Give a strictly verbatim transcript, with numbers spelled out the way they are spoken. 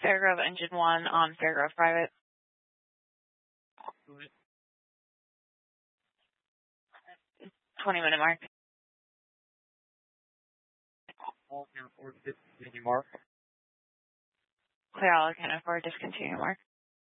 Fairgrove Engine one on Fairgrove Private. twenty minute mark. Clear all accounted for, discontinue mark.